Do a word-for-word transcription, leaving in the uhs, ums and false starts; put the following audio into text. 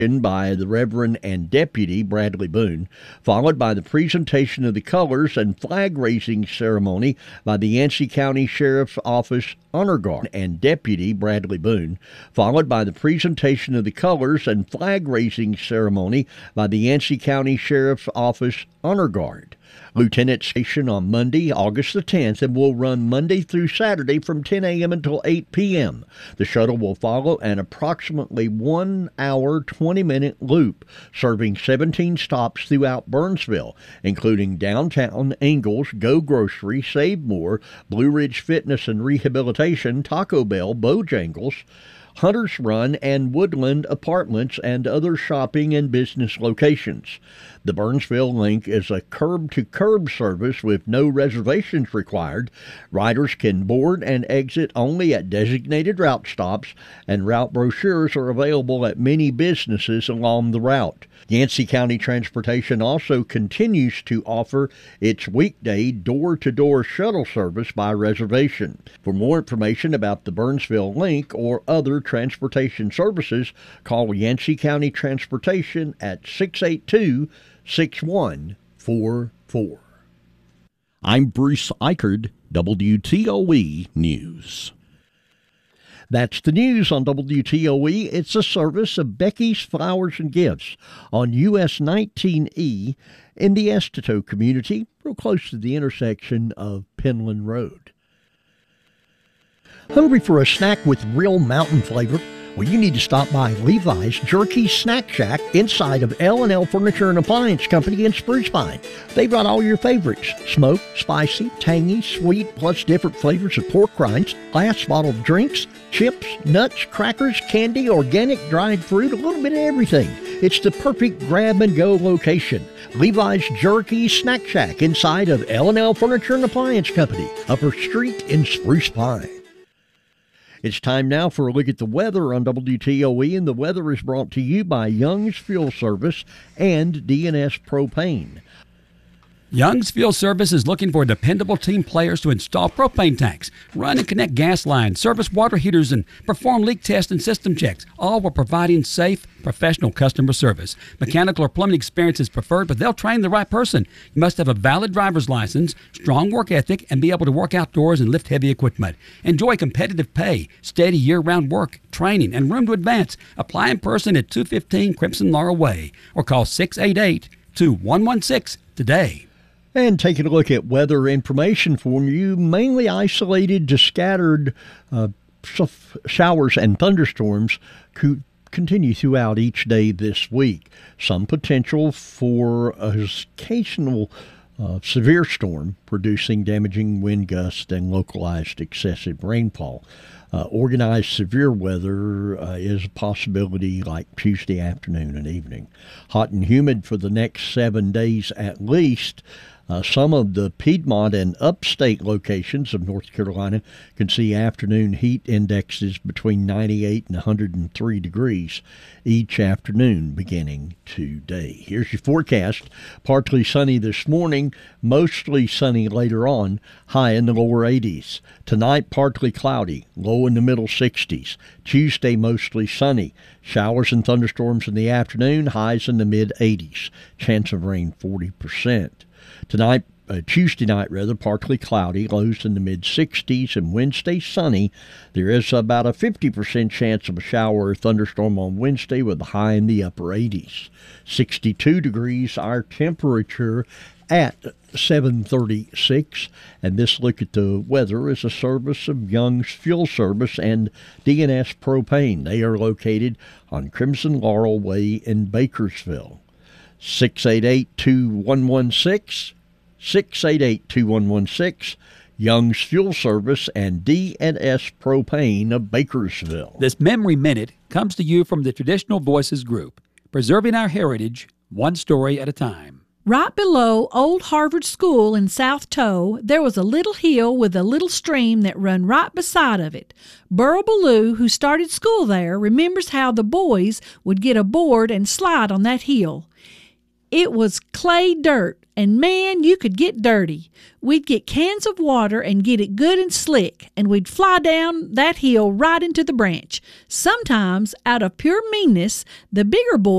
by the Reverend and Deputy Bradley Boone, followed by the presentation of the colors and flag-raising ceremony by the Yancey County Sheriff's Office Honor Guard and Deputy Bradley Boone, followed by the presentation of the colors and flag-raising ceremony by the Yancey County Sheriff's Office Honor Guard. Lieutenant Station on Monday, August the tenth, and will run Monday through Saturday from ten a.m. until eight p.m. The shuttle will follow an approximately one hour, twenty minute loop, serving seventeen stops throughout Burnsville, including downtown, Ingalls, Go Grocery, Save More, Blue Ridge Fitness and Rehabilitation, Taco Bell, Bojangles, Hunter's Run, and Woodland Apartments, and other shopping and business locations. The Burnsville Link is a curb-to-curb service with no reservations required. Riders can board and exit only at designated route stops, and route brochures are available at many businesses along the route. Yancey County Transportation also continues to offer its weekday door-to-door shuttle service by reservation. For more information about the Burnsville Link or other transportation services, call Yancey County Transportation at six eight two, six one four four. I'm Bruce Eichard, W T O E News. That's the news on W T O E. It's a service of Becky's Flowers and Gifts on U S nineteen E in the Esteto community, real close to the intersection of Penland Road. Hungry for a snack with real mountain flavor? Well, you need to stop by Levi's Jerky Snack Shack inside of L and L Furniture and Appliance Company in Spruce Pine. They've got all your favorites: smoked, spicy, tangy, sweet, plus different flavors of pork rinds, glass bottled drinks, chips, nuts, crackers, candy, organic dried fruit, a little bit of everything. It's the perfect grab-and-go location. Levi's Jerky Snack Shack inside of L and L Furniture and Appliance Company, Upper Street in Spruce Pine. It's time now for a look at the weather on W T O E, and the weather is brought to you by Young's Fuel Service and D and S Propane. Young's Fuel Service is looking for dependable team players to install propane tanks, run and connect gas lines, service water heaters, and perform leak tests and system checks, all while providing safe, professional customer service. Mechanical or plumbing experience is preferred, but they'll train the right person. You must have a valid driver's license, strong work ethic, and be able to work outdoors and lift heavy equipment. Enjoy competitive pay, steady year-round work, training, and room to advance. Apply in person at two fifteen Crimson Laurel Way or call six eight eight, two one one six today. And taking a look at weather information for you, mainly isolated to scattered uh, showers and thunderstorms co- continue throughout each day this week. Some potential for an occasional uh, severe storm, producing damaging wind gusts and localized excessive rainfall. Uh, organized severe weather uh, is a possibility like Tuesday afternoon and evening. Hot and humid for the next seven days at least. Uh, some of the Piedmont and upstate locations of North Carolina can see afternoon heat indexes between ninety-eight and one hundred three degrees each afternoon beginning today. Here's your forecast. Partly sunny this morning, mostly sunny later on, high in the lower eighties. Tonight, partly cloudy, low in the middle sixties. Tuesday, mostly sunny. Showers and thunderstorms in the afternoon, highs in the mid eighties. Chance of rain forty percent. Tonight, uh, Tuesday night rather, partly cloudy, lows in the mid sixties, and Wednesday sunny. There is about a fifty percent chance of a shower or thunderstorm on Wednesday with a high in the upper eighties. sixty-two degrees our temperature at seven thirty-six, and this look at the weather is a service of Young's Fuel Service and D and S Propane. They are located on Crimson Laurel Way in Bakersville. six eight eight, two one one six, six eight eight, two one one six, Young's Fuel Service and D and S Propane of Bakersville. This Memory Minute comes to you from the Traditional Voices Group, preserving our heritage one story at a time. Right below Old Harvard School in South Toe, there was a little hill with a little stream that run right beside of it. Burl Ballou, who started school there, remembers how the boys would get aboard and slide on that hill. It was clay dirt, And man, you could get dirty. We'd get cans of water and get it good and slick, and we'd fly down that hill right into the branch. Sometimes, out of pure meanness, the bigger boys